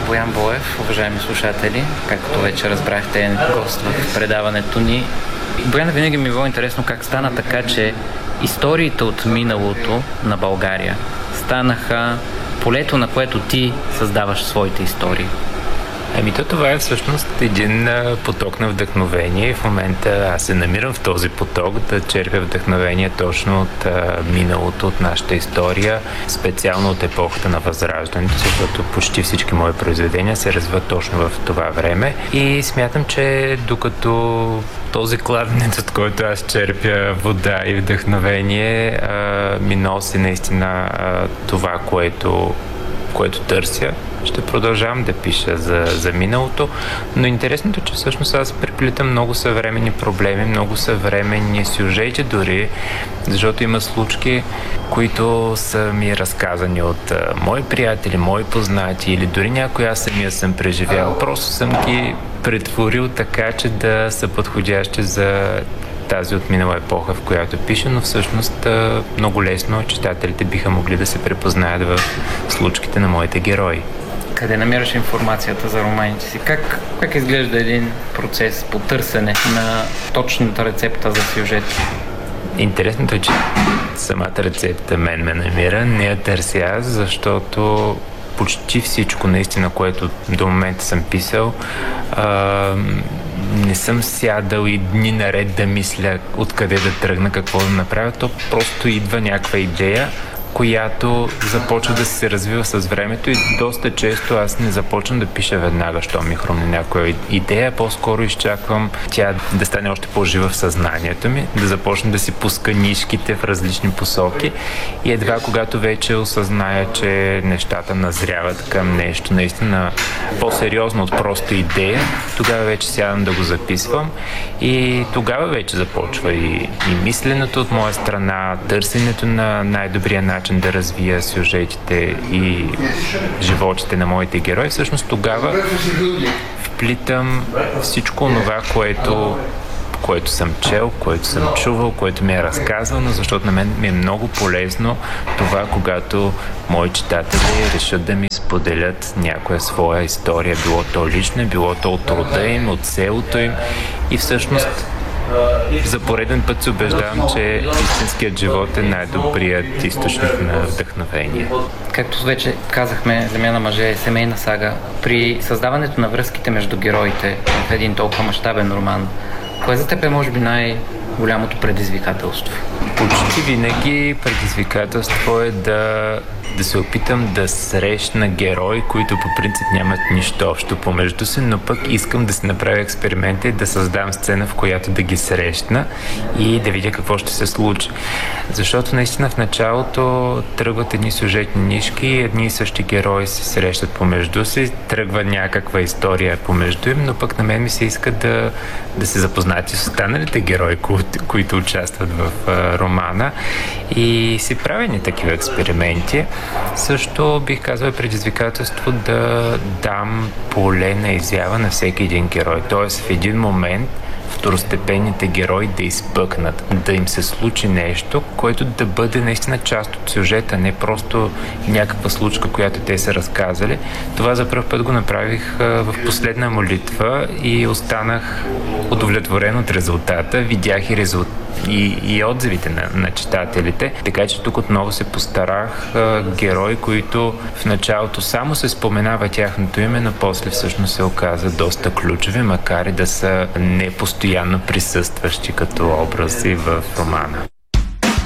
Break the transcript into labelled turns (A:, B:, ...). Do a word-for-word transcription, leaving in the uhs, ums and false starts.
A: Боян Боев, уважаеми слушатели. Както вече разбрахте, е гост в предаването ни. Боян, винаги ми е било интересно как стана така, че историите от миналото на България станаха полето, на което ти създаваш своите истории.
B: Ами то това е всъщност един поток на вдъхновение. В момента аз се намирам в този поток да черпя вдъхновение точно от а, миналото, от нашата история, специално от епохата на Възраждането, защото почти всички мои произведения се развиват точно в това време. И смятам, че докато този кладенец, от който аз черпя вода и вдъхновение, а, ми носи наистина а, това, което което търся, ще продължавам да пиша за, за миналото, но интересното е, че всъщност аз преплитам много съвременни проблеми, много съвременни сюжети дори, защото има случки, които са ми разказани от а, мои приятели, мои познати или дори някой аз самия съм преживял. Просто съм ги претворил така, че да са подходящи за тази от минала епоха, в която пиша, но всъщност много лесно читателите биха могли да се препознаят в случките на моите герои.
A: Къде намираш информацията за романите си? Как, как изглежда един процес по търсене на точната рецепта за сюжет?
B: Интересното е, че самата рецепта мен ме намира, не я търся аз, защото почти всичко наистина, което до момента съм писал, а, не съм сядал и дни наред да мисля откъде да тръгна, какво да направя. То просто идва някаква идея, която започва да се развива с времето и доста често аз не започвам да пиша веднага, що ми хрумне някоя идея, по-скоро изчаквам тя да стане още по-жива в съзнанието ми, да започна да си пуска нишките в различни посоки и едва когато вече осъзная, че нещата назряват към нещо наистина по-сериозно от просто идея, тогава вече сядам да го записвам и тогава вече започва и, и мисленето от моя страна, търсенето на най-добрия начин да развия сюжетите и животите на моите герои. Всъщност тогава вплитам всичко това, което, което съм чел, което съм чувал, което ми е разказвано, защото на мен ми е много полезно това, когато мои читатели решат да ми споделят някоя своя история, било то лично, било то от рода им, от селото им и всъщност за пореден път се убеждавам, че истинският живот е най-добрият източник на вдъхновение.
A: Както вече казахме, Земя на мъже е семейна сага. При създаването на връзките между героите в един толкова мащабен роман, кое за теб е може би най-голямото предизвикателство?
B: Почти винаги предизвикателство е да, да се опитам да срещна герои, които по принцип нямат нищо общо помежду си, но пък искам да си направя експеримента и да създам сцена, в която да ги срещна и да видя какво ще се случи. Защото наистина в началото тръгват едни сюжетни нишки, едни и същи герои се срещат помежду си, тръгва някаква история помежду им, но пък на мен ми се иска да, да се запознаят с останалите герои, които, които участват в романа и си правени такива експерименти. Също бих казал предизвикателство да дам поле на изява на всеки един герой. Тоест в един момент второстепенните герои да изпъкнат, да им се случи нещо, което да бъде наистина част от сюжета, не просто някаква случка, която те са разказали. Това за първ път го направих в последна молитва и останах удовлетворен от резултата. Видях и резултат И, и отзивите на, на читателите. Така че тук отново се постарах а, герои, които в началото само се споменава тяхното име, но после всъщност се оказа доста ключови, макар и да са непостоянно присъстващи като образи в романа.